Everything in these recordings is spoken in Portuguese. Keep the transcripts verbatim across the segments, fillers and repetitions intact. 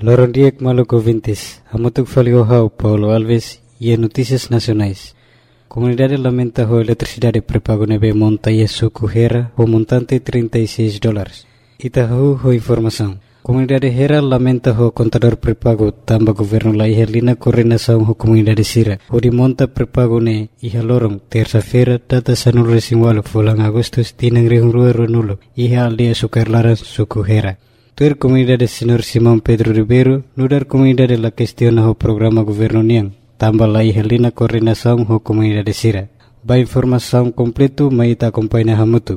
Lorondiek Maluco Vintes, Hamutuk Faliohau, Paulo Alves e Notícias Nacionais. Comunidade lamenta a eletricidade pré-pago nebe monta e suco Hera, o montante trinta e seis dólares. Itahu ho informação. Comunidade Hera lamenta o contador pré-pago tamba governo la ihalina coordenação ho comunidade Sira. O de monta pré-pago ne iha lorong terça-feira data sanul resinwalo fulang agustus tinang rihungrua renulo iha aldia sukar laran suku Hera. Tuer comunidade Senhor Simão Pedro Ribeiro nudar comunidade la questiona ho programa governo niang tamba la ihalina coordenação ho comunidade Sira. Ba informação completo mai ta acompanha hamutu.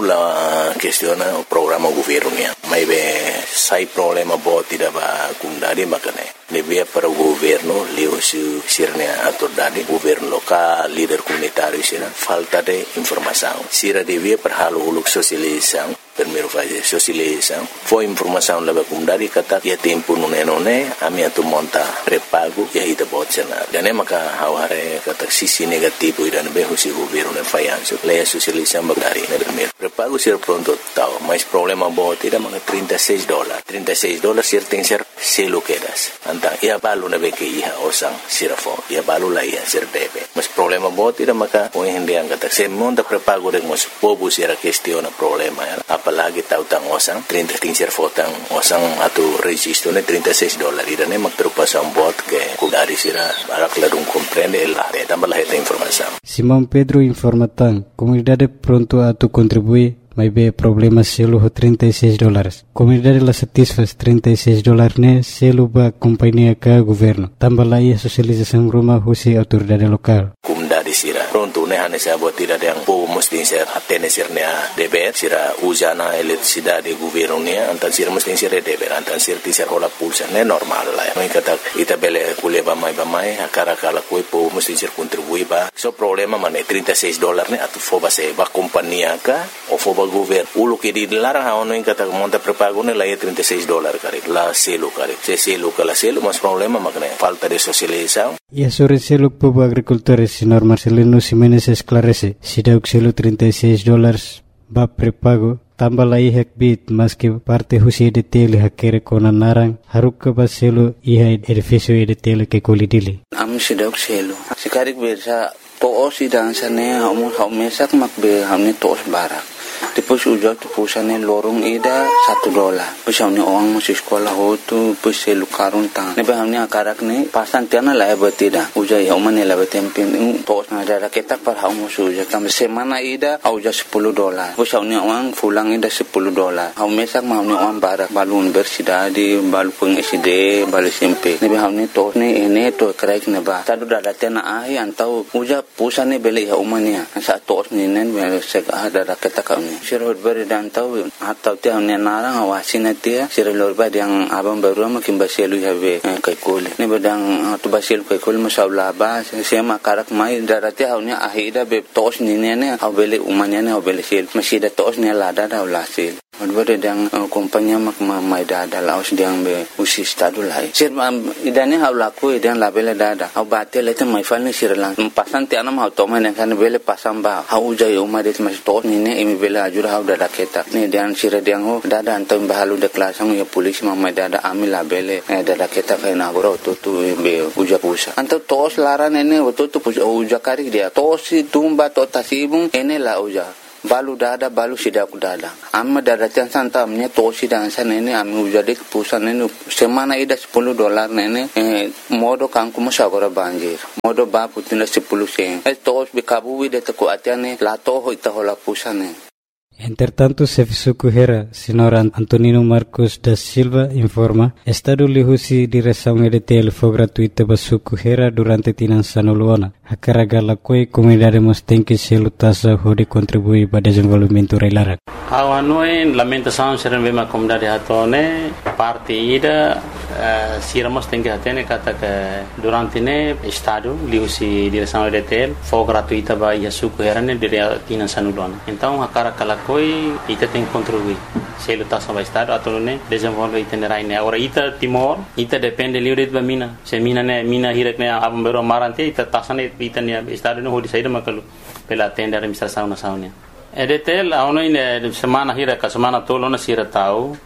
Aula questiona o programa governo niang. Mai be sai problema bo tidak ba kundari makane lebih para o governo leo su sirnya atordade governo lokal líder comunitário sira falta de informação sira devia para halo uluk sosialização primeiro fase sosialização foi informação leva kundari kata ya tempo nune nune ami atu monta pré-pago ya ita botsenar dan maka haware kata sisi negativo idan be husi governo ne fayanso leia sosialização bagari ne primeiro pré-pago sira pronto tau mas problema bo tidak maka trinta e seis dólares trinta e seis dólares sir tem ser selo quedas antang ia balu na beke iha osang sirafo ia balu la ia sir debe mas problema bot ira maka o hindi ang kata se monta pré-pago de mos pobu sira questiona problema ya apalagi tau tang osang trinta ting sir fotang osang atu registro ne trinta e seis dólares ira ne mak trupasan bot ke kudari sira barak ladung comprende la de tambah la esta informação. Simão Pedro informa tan comunidade pronto a tu contribuir mas be problema selo ho trinta e seis dólares. Comunidade la satisfaz trinta e seis dólares ne selo ba companhia ka governo. Tambah la ia sosialização rumah husi autoridade lokal. Comunidade sira pronto ne hane sa buat tidak yang po mesti ser atene sirnya deber sira usana eletricidade governo ne antan sira mesti sira deber antan sira tisar hola pulsa ne normal la. Mai kata ita bele kuleba mai ba mai akara kala koi po mesti sir contribui ba. So problema mane trinta e seis dólares ne atu foba se ba companhia ka o foba governo ulo que di larang ha ono kata monta pré-pago ne la ia trinta e seis dólares kare la selo kare se selo kala selo mas problema makne falta de socialização. E a sobre selo povo agricultores senhor Marcelino Ximenes esclarece si dauk selo trinta e seis dólares ba pré-pago tambah la ihak bit mas que parte husi de tele hakere kona narang haruk ba selo iha edificio de tele ke kolidili am si dauk selo sikarik bersa to osi dansane hamu hamesak makbe hamne tos barak Depois uja tu pusane lorong ida satu dolar. Pusau ni orang masih sekolah ho tu pusai lukarun tang. Nebe hamni akarak ni pasan tiana lah betida. Uja ya umane lah betempin. Tos na ada ketak par hau musuh uja. Kami semana ida uja sepuluh dolar. Pusau ni orang pulang ida sepuluh dolar. Hau mesak mau ni orang barak balu universidade, balu peng S D, balu S M P. Nebe hamni tos ni ini tu kerak neba. Tadu dah tiana ahi antau uja pusane beli ya umane. Sa tos ni nen beli sek ada ketak kami. Sirot beri dan tahu atau tiang ni narang awasin dia sirot beri yang abang baru makin basilu have kai kol ni bedang tu basilu kai kol masalah ba sema karak mai darati haunya ahida be tos ni ne au bele umanya ne au bele sil masih da tos ni lada da ulasil Berde yang kompanya mak mai dada laos diang be usi stadu lai sir idane hau laku idan labele dada au batel itu mai fal ni sir lang pasan ti anam hau toma ne kan bele pasam ba hau jai umar det mas tos ni ne imi bele ajur hau dada ketak ni dian sir diang ho dada antam bahalu de kelasang ya polis mai dada ami labele dada ketak kai na goro tu tu be uja pusa anto tos laran ene tu tu uja kari dia tos tumba to tasibung ene la uja balu dada balu sidak dada amma dada chan santa amnya tosi dan sana ini ami ujade pusan ini semana ida sepuluh dolar nene eh, modo kangku masagora banjir modo ba putina sepuluh sen eh tos be kabu de te ko atiane la to ho ita hola pusane. Entretanto, Sefisuku Hera, senhor Antonino Marcos da Silva, informa, Estado lihusi direção E D T L foi gratuita para Suku Hera durante tinan sanuluana. A carga la coi comunidade mos tem que se lutasa hode contribuir para desenvolvimento reilara. Hawanoi lamentação serem bem a comunidade hatone parte ida uh, siramos tem que atene kata que durante ne Estado lihusi direção E D T L foi gratuita para Suku Hera ne dire tinan sanuluana. Então a carga la coi ita tem que contribuir. Se lutasa para Estado atau ne desenvolve itinerai ne. Agora ita Timor ita depende livre de mina. Se mina ne mina hirak ne abang bero marante ita tasane ita ne Estado no hodi saída makalu pela tenda administração nacional. E D T L a ono ine semana hira ka semana tolo na sira tau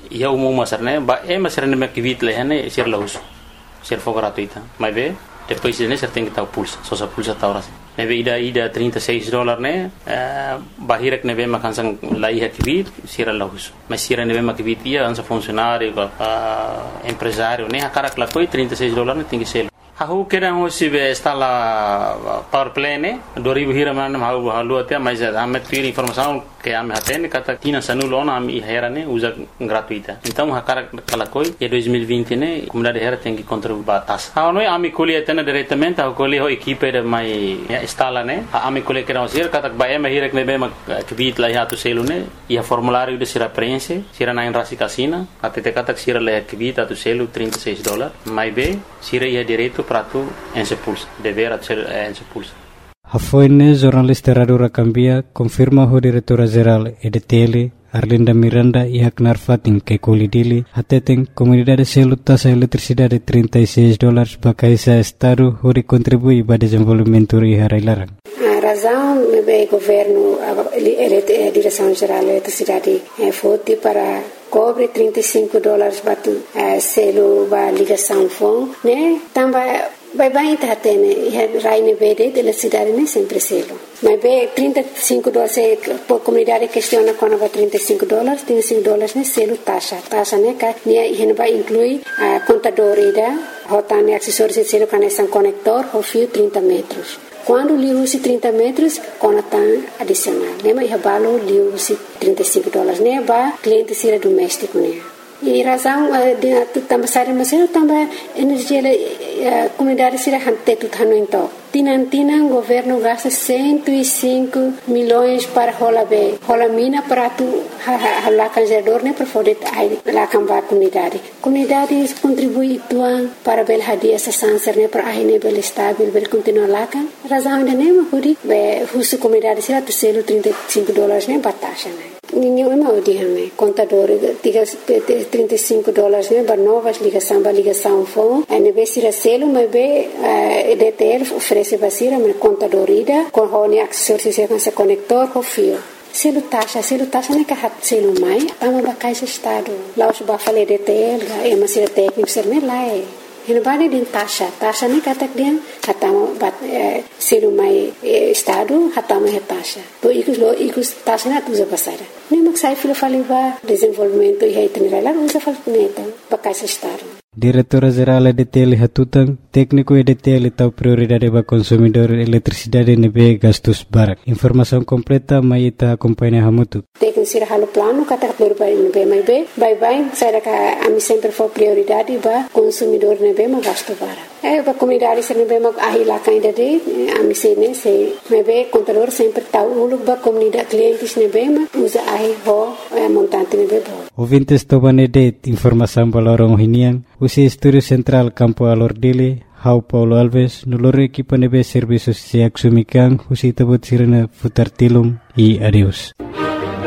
ia umum masar né ba é masar né que vit leh né ser lahus ser for gratuita mas bem depois né ser tem que tal pulsa só sa pulsa tal ras né bem ida ida trinta e seis dólares né bahirek né bem makan sang lai ha que vit ser lahus mas ser né bem mak vit ia ansa funcionário empresário né a cara que lá foi trinta e seis dólares né tem que ser Aku kira hoje be instala power play ne dua ribu hira mana mau halu até mas ame pira informação que ame hatene kata tina sanulona ame hera ne usa gratuita então a cara kala koi e dois mil e vinte ne comunidade hera tem que contribuir batas a noi ame colhe atena diretamente a colhe ho equipe de mai instala ne ame colhe kira hoje kata ba ame hira ne be que bit lá hatu selo ne e a formulário de sira preenche sira na enrasi casina até te kata sira le que bit atu selo trinta e seis dólares mai be sira ia direito para tu en se pulsa dever ser en se pulsa. Hafoine jornalista Radio Rakambia confirma ho diretora geral E D T L Arlinda Miranda e Aknar Fatin que colidili ateten comunidade selo taxa eletricidade trinta e seis dólares bakaisa estado ho contribui para desenvolvimento e harailaran. A razão é o governo, a direção geral da eletricidade foi para cobre trinta e cinco dólares batu selo ba ligação fon né também vai vai tá tendo e raine verde de la cidade né sempre selo mas be trinta e cinco dólares por comunidade questiona quando vai trinta e cinco dólares trinta e cinco dólares né selo taxa taxa né que né e vai inclui a contador ida rotane acessórios de selo conexão conector o fio trinta metros. Quando li usi trinta metros, conatan adicional. Né, mas balo li usi trinta e cinco dólares. Né, ba cliente sira doméstico né. E razão de também sair mas eu também energia a comunidade sira hante tudo hano então. Tinan tinan governo gasta cento e cinco milhões para rola be. Rola mina para tu lá canjador né para poder lá cambar comunidade. Comunidade contribui tuan para bel hadia essa sanser né para aí né bel estável bel continuar lá kan. Razão de né mas be husu comunidade sira tu selo trinta e cinco dólares né batasha né. Ninguém é mau dia né. Contador trinta e cinco dólares né para novas ligação para ligação fone. A nível sira selo mas be E D T L oferece basira mas contador ida com hone acessórios com esse conector com fio. Selo taxa, selo taxa né que hat selo mai, tama bakai se estado. Lá os ba fale D T L, é uma sira técnico ser né lá é. Ele vai din taxa, taxa né kata dia, hatama bat selo mai estado, hatama é taxa. To ikus lo ikus taxa na tuza basara. Nem maksai filo fale ba desenvolvimento e itinerário lá usa fale neta, bakai se estado. Diretora Geral E D T L Hatutang, técnico E D T L tahu prioridade para consumidor eletricidade nebe gastos barak. Informação completa mai ita acompanha hamutu. Técnico sira halo plano kata prioridade nebe mai be, bye bye, saya ka ami sempre for prioridade ba consumidor nebe ma gasto barak. É ba comunidade sira nebe ma ahila kainda de ami se ne se nebe contador sempre tahu ulu ba comunidade clientes nebe ma usa ahi ho montante nebe bo. Ouvintes tobane de informação balorong hinian. Usi Estúdio Central Campo Alordile, Hau Paulo Alves, nulor equipa nebe serviços se axumikan, usi tabut sirena futar tilum e adeus.